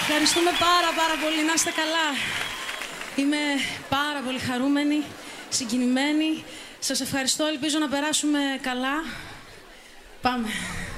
Ευχαριστούμε πάρα πολύ. Να είστε καλά. Είμαι πάρα πολύ χαρούμενη, συγκινημένη. Σας ευχαριστώ. Ελπίζω να περάσουμε καλά. Πάμε.